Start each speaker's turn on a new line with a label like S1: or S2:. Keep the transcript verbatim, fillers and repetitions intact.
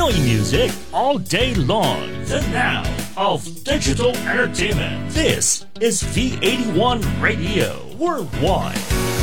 S1: Philly music all day long. The now of digital entertainment. This is V eighty-one Radio Worldwide.